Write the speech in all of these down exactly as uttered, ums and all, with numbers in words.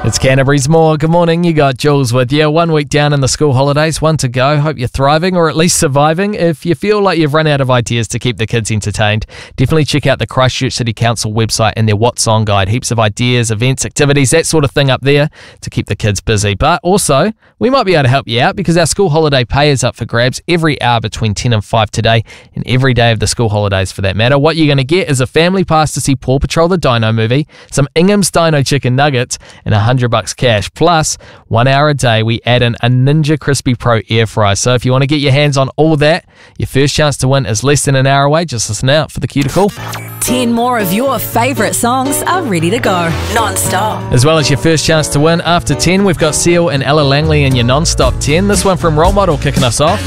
It's Canterbury's More. Good morning, you got Jules with you. One week down in the school holidays, one to go. Hope you're thriving or at least surviving. If you feel like you've run out of ideas to keep the kids entertained, definitely check out the Christchurch City Council website and their What's On guide. Heaps of ideas, events, activities, that sort of thing up there to keep the kids busy. But also, we might be able to help you out because our school holiday pay is up for grabs every hour between ten and five today and every day of the school holidays for that matter. What you're going to get is a family pass to see Paw Patrol the Dino movie, some Ingham's Dino chicken nuggets, and a hundred bucks cash. Plus, one hour a day, we add in a Ninja Crispy Pro air fryer. So if you want to get your hands on all that, your first chance to win is less than an hour away. Just listen out for the cue to call. Ten more of your favourite songs are ready to go, non-stop. As well as your first chance to win after ten, we've got Seal and Ella Langley in your non-stop ten. This one from Role Model kicking us off.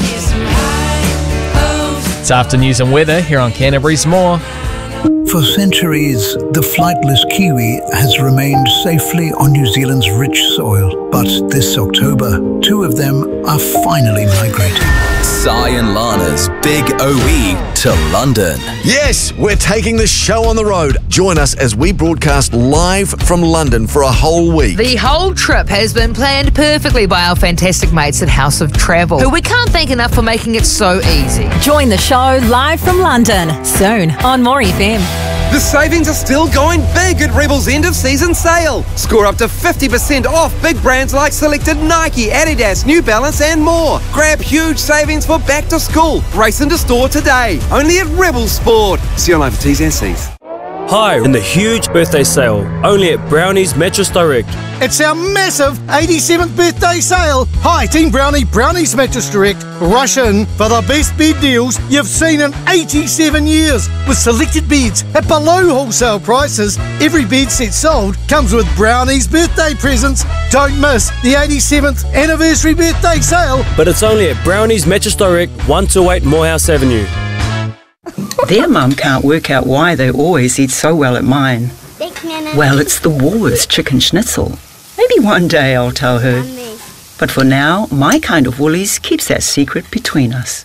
It's after news and weather here on Canterbury's More. For centuries, the flightless kiwi has remained safely on New Zealand's rich soil. But this October, two of them are finally migrating. Sai and Lana's Big O E to London. Yes, we're taking the show on the road. Join us as we broadcast live from London for a whole week. The whole trip has been planned perfectly by our fantastic mates at House of Travel, who we can't thank enough for making it so easy. Join the show live from London, soon on More F M. The savings are still going big at Rebel's end of season sale. Score up to fifty percent off big brands like selected Nike, Adidas, New Balance and more. Grab huge savings for back to school. Race into store today. Only at Rebel Sport. See you online for T's and C's. Hi, in the huge birthday sale, only at Brownie's Mattress Direct. It's our massive eighty-seventh birthday sale. Hi, Team Brownie, Brownie's Mattress Direct. Rush in for the best bed deals you've seen in eighty-seven years. With selected beds at below wholesale prices, every bed set sold comes with Brownie's birthday presents. Don't miss the eighty-seventh anniversary birthday sale. But it's only at Brownie's Mattress Direct, one two eight Morehouse Avenue. Their mum can't work out why they always eat so well at mine. Well, it's the Woolworths chicken schnitzel. Maybe one day I'll tell her. But for now, my kind of Woolies keeps that secret between us.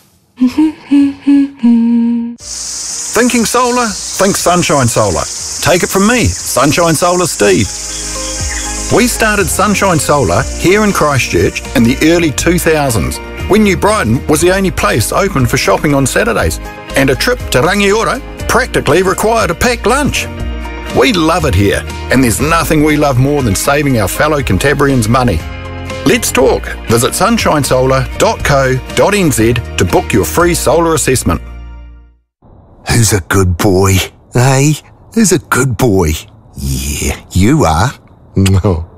Thinking solar? Think Sunshine Solar. Take it from me, Sunshine Solar Steve. We started Sunshine Solar here in Christchurch in the early two thousands, when New Brighton was the only place open for shopping on Saturdays, and a trip to Rangiora practically required a packed lunch. We love it here, and there's nothing we love more than saving our fellow Cantabrians money. Let's talk. Visit sunshine solar dot co dot n z to book your free solar assessment. Who's a good boy? Hey, who's a good boy? Yeah, you are.